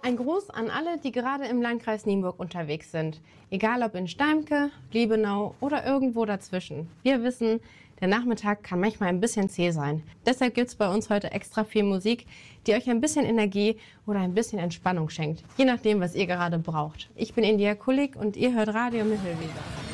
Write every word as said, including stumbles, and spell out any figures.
Ein Gruß an alle, die gerade im Landkreis Nienburg unterwegs sind. Egal ob in Steimke, Liebenau oder irgendwo dazwischen. Wir wissen, der Nachmittag kann manchmal ein bisschen zäh sein. Deshalb gibt es bei uns heute extra viel Musik, die euch ein bisschen Energie oder ein bisschen Entspannung schenkt. Je nachdem, was ihr gerade braucht. Ich bin India Kulik und ihr hört Radio Mittelweser.